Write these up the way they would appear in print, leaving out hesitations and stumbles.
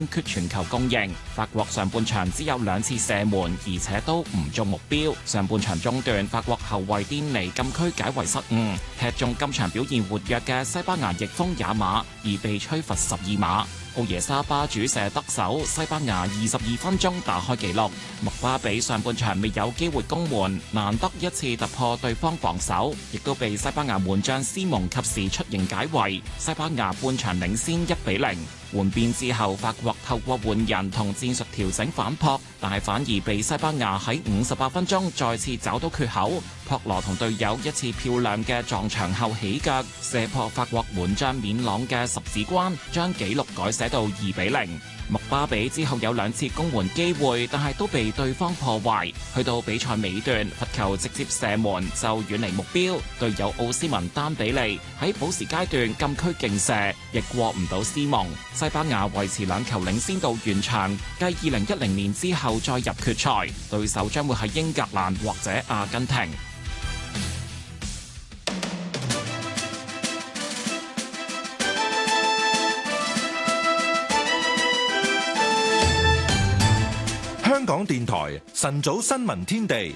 缺全球供應。法國上半場只有2次射門，而且都唔中目標。上半場中段，法國後衛甸尼禁區解圍失誤，踢中今場表現活躍嘅西班牙翼鋒也馬，而被吹罰12碼。奧耶沙巴主射得手，西班牙22分鐘打開紀錄。麥巴比上半場未有機會攻門，難得一次突破對方防守，亦都被西班牙門將斯蒙及時出迎解圍。西班牙半場領先1-0。換邊之後，法國透過換人同戰術調整反撲，但係反而被西班牙喺58分鐘再次找到缺口。撲羅同隊友一次漂亮嘅撞牆後起腳，射破法國門將免朗嘅十指關，將紀錄改寫到2-0。麥巴比之後有2次攻門機會，但係都被對方破壞。去到比賽尾段，罰球直接射門就遠離目標，隊友奧斯文丹比利喺補時階段禁區勁射，亦過唔到斯蒙。西班牙維持2球領先到完場，繼2010年之後再入決賽，對手將會係英格蘭或者阿根廷。 香港電台晨早新聞天地，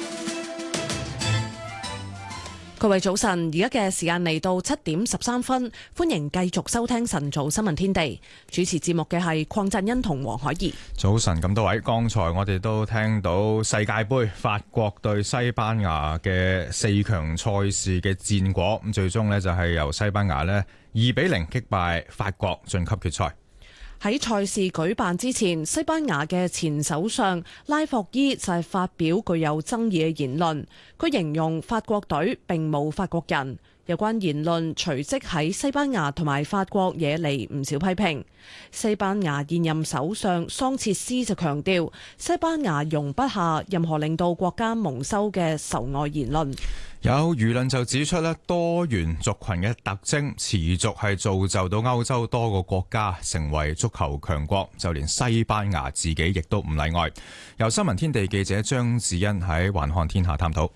各位早晨，而家嘅時間嚟到7:13，歡迎繼續收聽晨早新聞天地。主持節目嘅係鄺振欣同黃海怡。 早晨，咁多位，剛才我哋都聽到世界盃法國對西班牙嘅4強賽事嘅戰果，咁最終呢，就係由西班牙呢2-0擊敗法國晉級決賽。 喺賽事舉辦之前，西班牙嘅前首相拉霍伊就係發表具有爭議嘅言論，佢形容法國隊並冇法國人。有關言論隨即喺西班牙同埋法國惹嚟唔少批評。西班牙現任首相桑切斯就強調，西班牙容不下任何令到國家蒙羞嘅仇外言論。 有輿論就指出咧，多元族群嘅特徵持續係造就到歐洲多個國家成為足球強國，就連西班牙自己亦都唔例外。由新聞天地記者張子欣喺環看天下探討。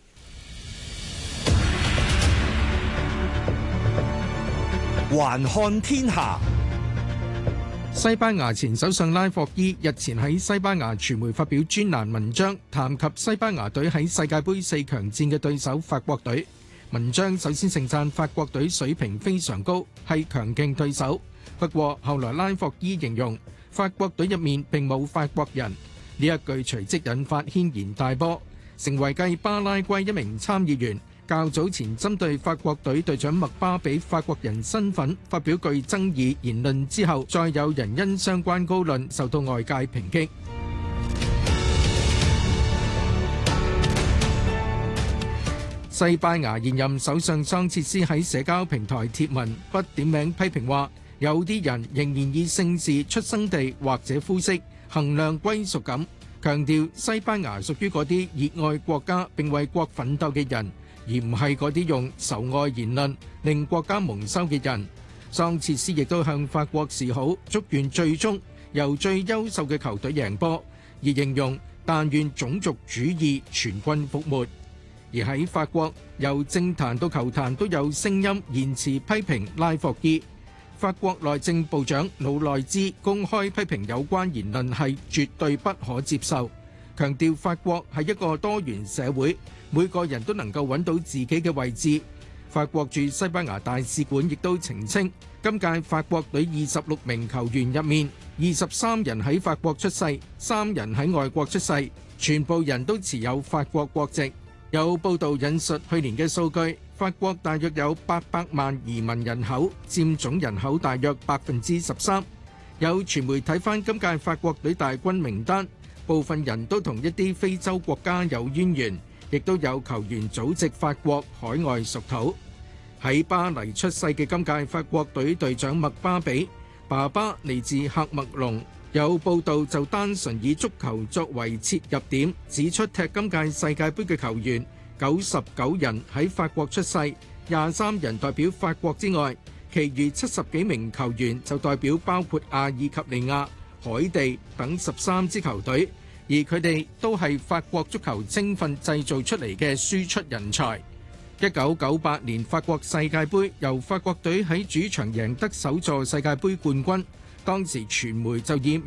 環看天下，西班牙前首相拉霍伊日前喺西班牙傳媒發表專欄文章，談及西班牙隊喺世界盃4強戰嘅對手法國隊。文章首先盛讚法國隊水平非常高，係強勁對手。不過後來拉霍伊形容法國隊入面並冇法國人，呢一句隨即引發軒然大波，成為繼巴拉圭一名參議員較早前針對法國隊隊長麥巴比法國人身份發表具爭議言論之後，再有人因相關高論受到外界抨擊。西班牙現任首相桑切斯喺社交平台貼文，不點名批評話，有啲人仍然以姓氏、出生地或者膚色衡量歸屬感，強調西班牙屬於嗰啲熱愛國家並為國奮鬥嘅人，而唔係嗰啲用仇外言論令國家蒙羞嘅人。桑切斯亦都向法國示好，祝願最終由最優秀嘅球隊贏波，而形容但願種族主義全軍覆沒。而喺法國，由政壇到球壇都有聲音言辭批評拉霍伊。法國內政部長魯內茲公開批評有關言論係絕對不可接受，強調法國係一個多元社會，每個人都能夠揾到自己嘅位置。法國駐西班牙大使館亦都澄清，今屆法國隊26名球員入面，23人喺法國出世，3人喺外國出世，全部人都持有法國國籍。有報道引述去年嘅數據，法國大約有800萬移民人口，佔總人口大約13%。有傳媒睇返今屆法國隊大軍名單，部分人都同一啲非洲國家有淵源，亦都有球員祖籍法國海外屬土。喺巴黎出世嘅今屆法國隊隊長麥巴比，爸爸嚟自喀麥隆。有報道就單純以足球作為切入點，指出踢今屆世界盃嘅球員99人喺法國出世，23人代表法國之外，其餘70幾名球員就代表包括阿爾及利亞、海地等13支球隊，而佢哋都係法國足球青訓製造出嚟嘅輸出人才。1998年法國世界盃由法國隊喺主場贏得首座世界盃冠軍。 當時傳媒就以